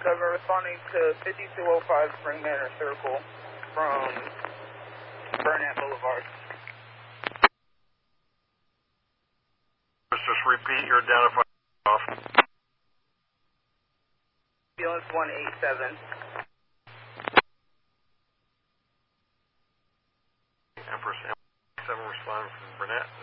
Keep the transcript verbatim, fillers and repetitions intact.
seven responding to fifty-two oh five Spring Manor Circle from Burnett Boulevard. Let's just repeat your identified off. Ambulance one eight seven. Empress seven responding from Burnett.